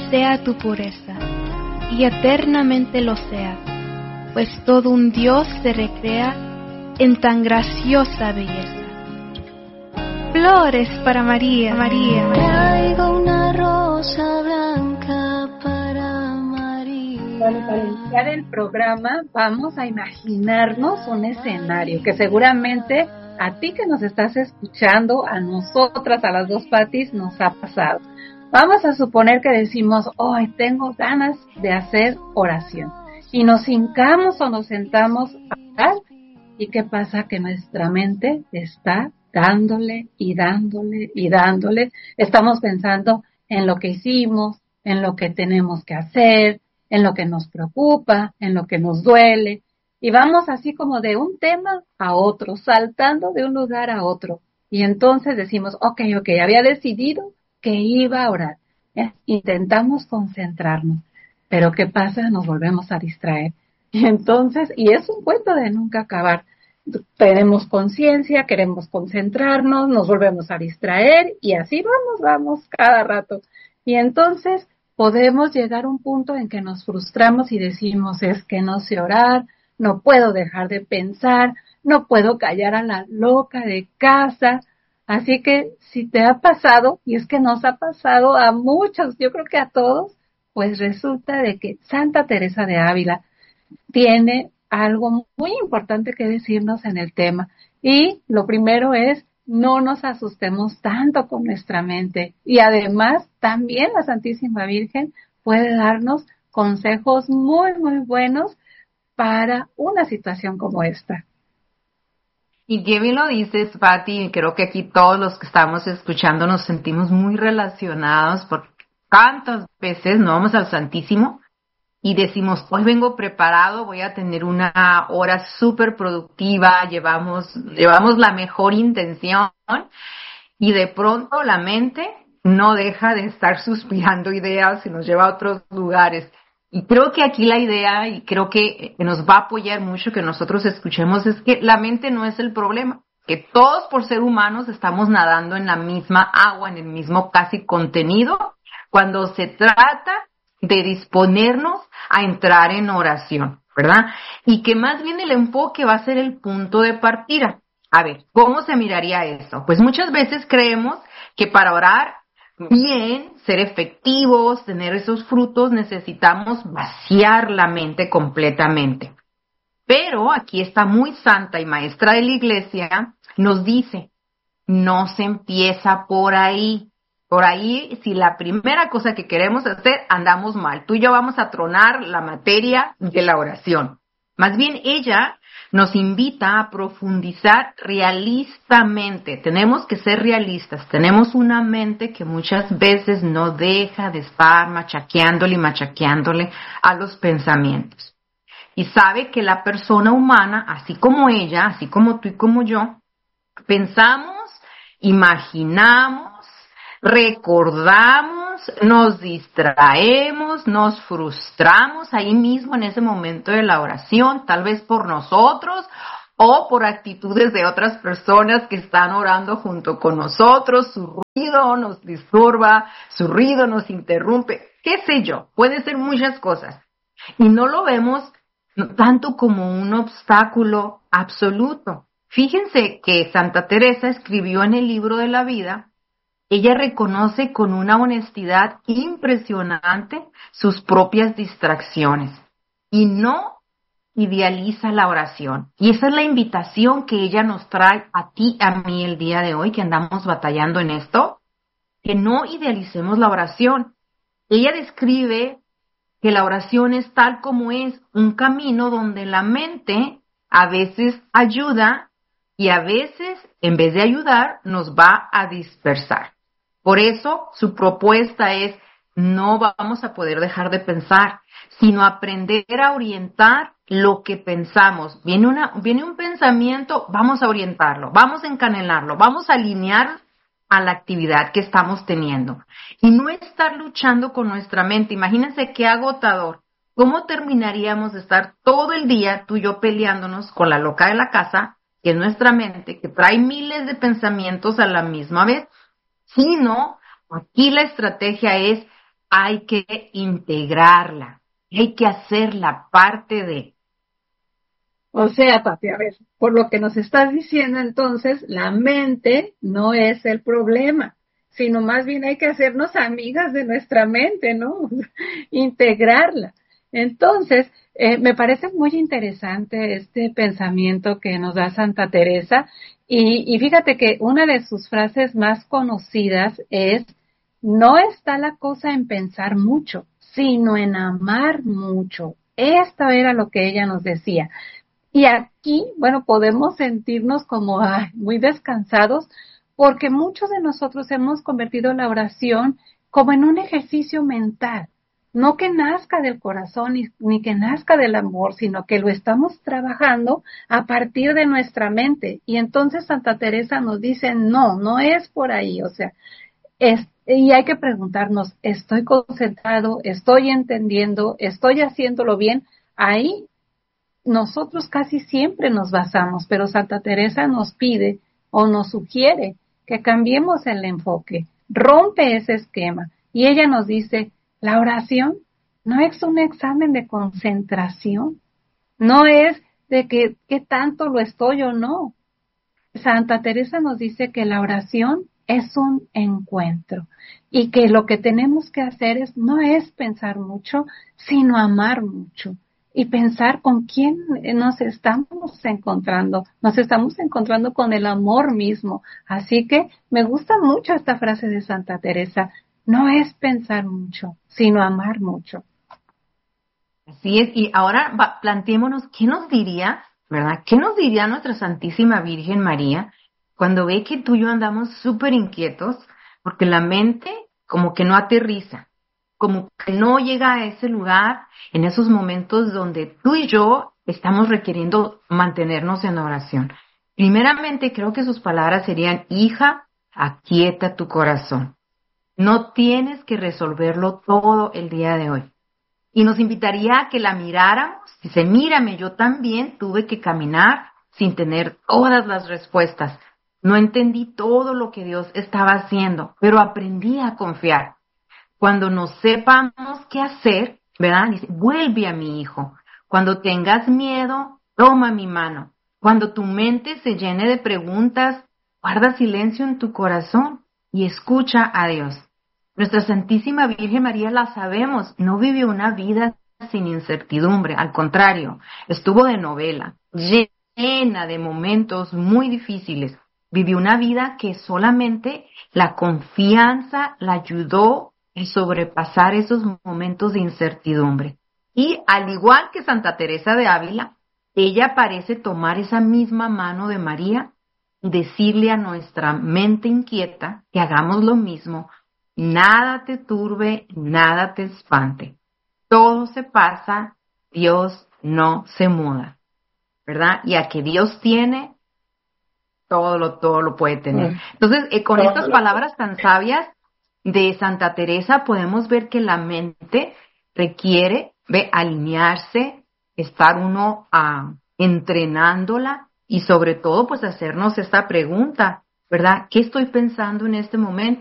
sea tu pureza, y eternamente lo sea, pues todo un Dios se recrea en tan graciosa belleza. Flores para María, María. Traigo una rosa blanca para María. Bueno, para iniciar el programa vamos a imaginarnos un escenario que seguramente a ti que nos estás escuchando, a nosotras, a las dos Patis, nos ha pasado. Vamos a suponer que decimos, hoy tengo ganas de hacer oración. Y nos hincamos o nos sentamos a orar. ¿Y qué pasa? Que nuestra mente está dándole y dándole y dándole. Estamos pensando en lo que hicimos, en lo que tenemos que hacer, en lo que nos preocupa, en lo que nos duele. Y vamos así como de un tema a otro, saltando de un lugar a otro. Y entonces decimos, ok, había decidido que iba a orar. Intentamos concentrarnos. Pero ¿qué pasa? Nos volvemos a distraer. Y entonces, y es un cuento de nunca acabar. Tenemos conciencia, queremos concentrarnos, nos volvemos a distraer y así vamos cada rato. Y entonces podemos llegar a un punto en que nos frustramos y decimos, es que no sé orar, no puedo dejar de pensar, no puedo callar a la loca de casa. Así que si te ha pasado, y es que nos ha pasado a muchos, yo creo que a todos, pues resulta de que Santa Teresa de Ávila tiene algo muy importante que decirnos en el tema. Y lo primero es, no nos asustemos tanto con nuestra mente. Y además, también la Santísima Virgen puede darnos consejos muy, muy buenos para una situación como esta. Y qué bien lo dices, Pati, y creo que aquí todos los que estamos escuchando nos sentimos muy relacionados porque tantas veces no vamos al Santísimo y decimos, hoy vengo preparado, voy a tener una hora súper productiva, llevamos la mejor intención y de pronto la mente no deja de estar suspirando ideas y nos lleva a otros lugares. Y creo que aquí la idea, y creo que nos va a apoyar mucho que nosotros escuchemos, es que la mente no es el problema, que todos por ser humanos estamos nadando en la misma agua, en el mismo casi contenido, cuando se trata de disponernos a entrar en oración, ¿verdad? Y que más bien el enfoque va a ser el punto de partida. A ver, ¿cómo se miraría eso? Pues muchas veces creemos que para orar bien, ser efectivos, tener esos frutos, necesitamos vaciar la mente completamente. Pero aquí está muy santa y maestra de la iglesia, nos dice, no se empieza por ahí. Por ahí, si la primera cosa que queremos hacer, andamos mal. Tú y yo vamos a tronar la materia de la oración. Más bien ella nos invita a profundizar realistamente. Tenemos que ser realistas. Tenemos una mente que muchas veces no deja de estar machaqueándole a los pensamientos. Y sabe que la persona humana, así como ella, así como tú y como yo, pensamos, imaginamos, recordamos, nos distraemos, nos frustramos ahí mismo en ese momento de la oración, tal vez por nosotros o por actitudes de otras personas que están orando junto con nosotros. Su ruido nos disturba, su ruido nos interrumpe, qué sé yo, puede ser muchas cosas. Y no lo vemos tanto como un obstáculo absoluto. Fíjense que Santa Teresa escribió en el libro de la vida. Ella reconoce con una honestidad impresionante sus propias distracciones y no idealiza la oración. Y esa es la invitación que ella nos trae a ti, a mí el día de hoy, que andamos batallando en esto, que no idealicemos la oración. Ella describe que la oración es tal como es, un camino donde la mente a veces ayuda y a veces, en vez de ayudar, nos va a dispersar. Por eso, su propuesta es, no vamos a poder dejar de pensar, sino aprender a orientar lo que pensamos. Viene un pensamiento, vamos a orientarlo, vamos a encanelarlo, vamos a alinear a la actividad que estamos teniendo. Y no estar luchando con nuestra mente. Imagínense qué agotador. ¿Cómo terminaríamos de estar todo el día tú y yo peleándonos con la loca de la casa, que es nuestra mente, que trae miles de pensamientos a la misma vez? Sino, aquí la estrategia es hay que integrarla, hay que hacerla parte de. O sea, Pati, a ver, por lo que nos estás diciendo entonces, la mente no es el problema, sino más bien hay que hacernos amigas de nuestra mente, ¿no? Integrarla. Entonces, me parece muy interesante este pensamiento que nos da Santa Teresa y fíjate que una de sus frases más conocidas es, no está la cosa en pensar mucho, sino en amar mucho. Esto era lo que ella nos decía. Y aquí, bueno, podemos sentirnos como muy descansados porque muchos de nosotros hemos convertido la oración como en un ejercicio mental, no que nazca del corazón ni que nazca del amor, sino que lo estamos trabajando a partir de nuestra mente. Y entonces Santa Teresa nos dice, no es por ahí, o sea, y hay que preguntarnos, ¿estoy concentrado? ¿Estoy entendiendo? ¿Estoy haciéndolo bien? Ahí nosotros casi siempre nos basamos, pero Santa Teresa nos pide o nos sugiere que cambiemos el enfoque, rompe ese esquema. Y ella nos dice, la oración no es un examen de concentración, no es de que qué tanto lo estoy o no. Santa Teresa nos dice que la oración es un encuentro y que lo que tenemos que hacer no es pensar mucho, sino amar mucho. Y pensar con quién nos estamos encontrando con el amor mismo. Así que me gusta mucho esta frase de Santa Teresa, no es pensar mucho, sino amar mucho. Así es, y ahora planteémonos, ¿qué nos diría, verdad? ¿Qué nos diría nuestra Santísima Virgen María cuando ve que tú y yo andamos súper inquietos porque la mente como que no aterriza? Como que no llega a ese lugar en esos momentos donde tú y yo estamos requiriendo mantenernos en oración. Primeramente, creo que sus palabras serían, hija, aquieta tu corazón. No tienes que resolverlo todo el día de hoy. Y nos invitaría a que la miráramos. Dice, mírame, yo también tuve que caminar sin tener todas las respuestas. No entendí todo lo que Dios estaba haciendo, pero aprendí a confiar. Cuando no sepamos qué hacer, ¿verdad? Dice, vuelve a mi hijo. Cuando tengas miedo, toma mi mano. Cuando tu mente se llene de preguntas, guarda silencio en tu corazón y escucha a Dios. Nuestra Santísima Virgen María, la sabemos, no vivió una vida sin incertidumbre. Al contrario, estuvo de novela, llena de momentos muy difíciles. Vivió una vida que solamente la confianza la ayudó y sobrepasar esos momentos de incertidumbre. Y al igual que Santa Teresa de Ávila, ella parece tomar esa misma mano de María y decirle a nuestra mente inquieta que hagamos lo mismo, nada te turbe, nada te espante. Todo se pasa, Dios no se muda, ¿verdad? Y a que Dios tiene, todo lo puede tener. Entonces, con estas palabras tan sabias de Santa Teresa podemos ver que la mente requiere alinearse, estar uno entrenándola y sobre todo pues hacernos esta pregunta, ¿verdad? ¿Qué estoy pensando en este momento?